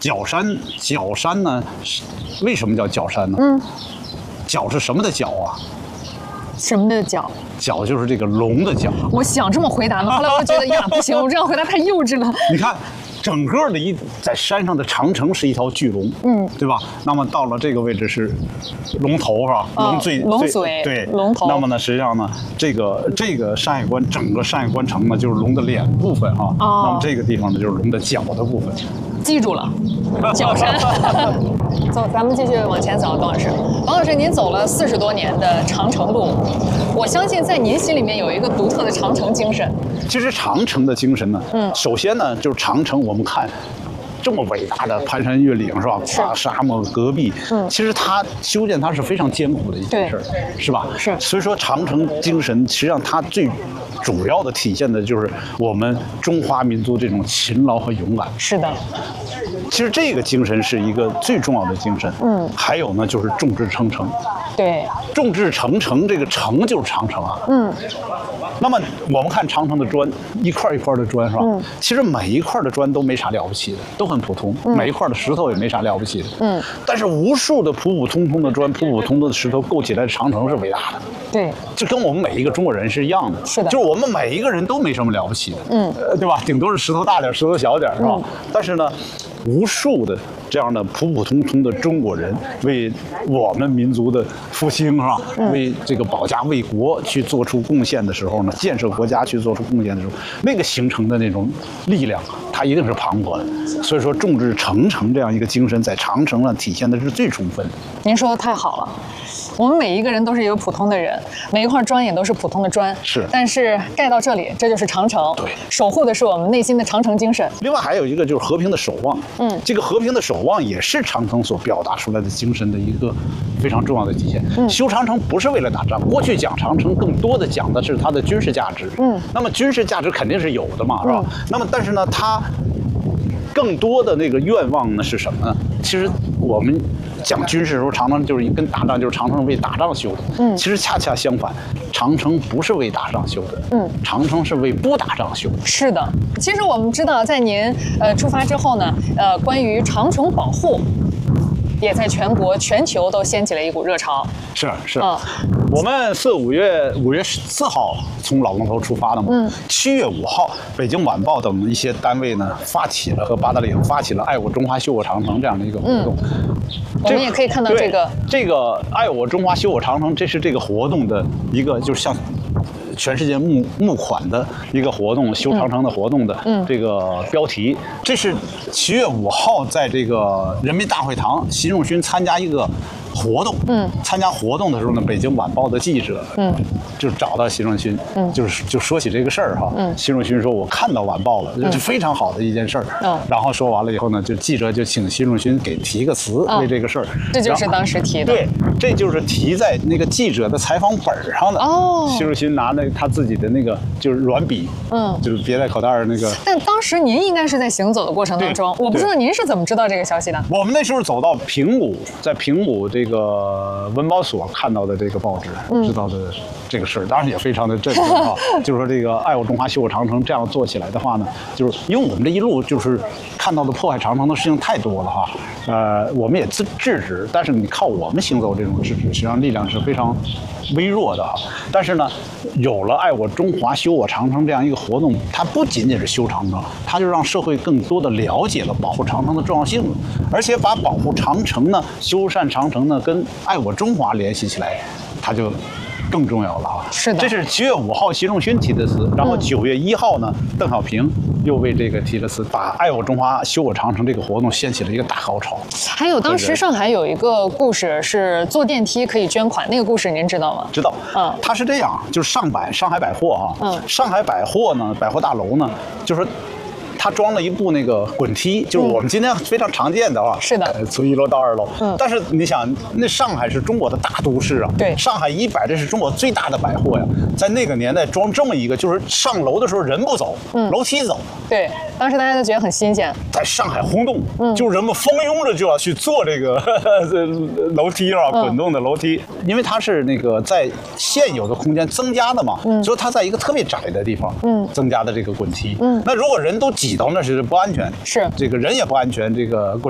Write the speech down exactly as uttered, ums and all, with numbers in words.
角山，角山呢，为什么叫角山呢？ 嗯， 角是什么的角啊？ 什么的角？ 角就是这个龙的角。 我想这么回答呢，后来我觉得呀，不行，我这样回答太幼稚了。 你看。整个的一在山上的长城是一条巨龙，嗯，对吧？那么到了这个位置是龙头是吧？ 哦、 龙最龙嘴对龙头。 那么呢，实际上呢，这个这个山海关整个山海关城呢就是龙的脸部分哈、啊，哦、那么这个地方呢就是龙的角的部分。 记住了，角山。走，咱们继续往前走，董老师。董老师，您走了四十多年的长城路，我相信在您心里面有一个独特的长城精神。 其实长城的精神呢，嗯，首先呢就是长城，我们看这么伟大的攀山越岭是吧？跨沙漠戈壁，嗯，其实它修建它是非常艰苦的一件事儿，是吧？ 是。 所以说长城精神，实际上它最主要的体现的就是我们中华民族这种勤劳和勇敢。 是的。 其实这个精神是一个最重要的精神。嗯。还有呢，就是众志成城。 对。 众志成城，这个城就是长城啊。嗯。那么我们看长城的砖，一块一块的砖是吧？嗯。其实每一块的砖都没啥了不起的，都很普通。嗯。每一块的石头也没啥了不起的。嗯。但是无数的普普通通的砖、普普通通的石头构起来的长城是伟大的。 对。 就跟我们每一个中国人是一样的。 是的。 就是我们每一个人都没什么了不起的。嗯。呃，对吧？顶多是石头大点，石头小点，是吧？嗯。但是呢，无数的这样的普普通通的中国人为我们民族的复兴是吧？嗯。为这个保家卫国去做出贡献的时候呢，建设国家去做出贡献的时候，那个形成的那种力量，它一定是磅礴的。所以说，众志成城这样一个精神，在长城上体现的是最充分的。 您说的太好了。我们每一个人都是一个普通的人，每一块砖也都是普通的砖， 是。 但是盖到这里，这就是长城， 对， 守护的是我们内心的长城精神。 另外还有一个就是和平的守望，嗯，这个和平的守望也是长城所表达出来的精神的一个非常重要的体现。嗯，修长城不是为了打仗，过去讲长城更多的讲的是它的军事价值，嗯，那么军事价值肯定是有的嘛，是吧？嗯、那么但是呢，它更多的那个愿望呢是什么呢？其实我们讲军事的时候，常常就是跟打仗，就是长城为打仗修的。嗯，其实恰恰相反，长城不是为打仗修的。嗯，长城是为不打仗修的。 是的，其实我们知道，在您呃出发之后呢，呃，关于长城保护，也在全国、全球都掀起了一股热潮。 是是，嗯，我们四五月五月四号从老龙头出发的嘛，嗯，七月五号，北京晚报等一些单位呢发起了和八达岭发起了爱我中华修我长城这样的一个活动。嗯， 我们也可以看到这个这个爱我中华修我长城，这是这个活动的一个，就是像全世界募募款的一个活动，修长城的活动的这个标题。嗯、这是七月五号在这个人民大会堂，习仲勋参加一个活动。嗯，参加活动的时候呢，北京晚报的记者嗯就找到习仲勋，嗯，就是就说起这个事儿哈。嗯，习仲勋说：“我看到晚报了，这、嗯、是非常好的一件事儿。”嗯，然后说完了以后呢，就记者就请习仲勋给提个词、嗯、为这个事儿。 这就是当时提的。 对，这就是提在那个记者的采访本上的。哦，习仲勋拿那他自己的那个就是软笔，嗯，就是别在口袋儿那个。 但当时您应该是在行走的过程当中，我不知道您是怎么知道这个消息的。 我们那时候走到平谷，在平谷这个文保所看到的这个报纸，嗯、知道的这个事儿，当然也非常的震惊啊。就是说这个爱我中华修我长城这样做起来的话呢，就是因为我们这一路就是看到的破坏长城的事情太多了哈，呃，我们也制制止，但是你靠我们行走这种制止，实际上力量是非常微弱的啊。但是呢，有了爱我中华修我长城这样一个活动，它不仅仅是修长城，它就让社会更多的了解了保护长城的重要性，而且把保护长城呢、修缮长城呢跟爱我中华联系起来，它就更重要了啊！ 是的， 这是七月五号习仲勋提的词，然后九月一号呢，嗯、邓小平又为这个提了词，把爱我中华修我长城这个活动掀起了一个大高潮。 还有当时上海有一个故事是坐电梯可以捐款，那个故事您知道吗？ 知道，嗯，它是这样，就是上百上海百货啊，嗯，上海百货呢，百货大楼呢，就是它装了一部那个滚梯，就是我们今天非常常见的啊。 是的， 呃，从一楼到二楼。嗯。但是你想，那上海是中国的大都市啊。 对。 上海一百，这是中国最大的百货呀。在那个年代装这么一个，就是上楼的时候人不走，嗯，楼梯走。 对，当时大家都觉得很新鲜。 在上海轰动，嗯，就是人们蜂拥着就要去坐这个呵呵楼梯啊，滚动的楼梯，嗯、因为它是那个在现有的空间增加的嘛，嗯，所以它在一个特别窄的地方，嗯，增加的这个滚梯，嗯，那如果人都挤到那是不安全， 是这个人也不安全，这个滚